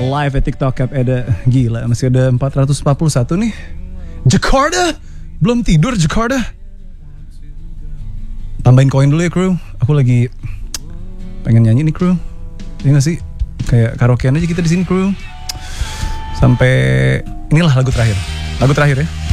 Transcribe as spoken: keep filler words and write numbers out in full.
live at TikTok Cap Eda. Gila, masih ada empat ratus empat puluh satu nih. Jakarta, belum tidur Jakarta. Tambahin koin dulu ya kru. Aku lagi pengen nyanyi nih kru. Iya gak sih? Kayak karaokean aja kita di sini kru. Sampai inilah lagu terakhir. Lagu terakhir ya.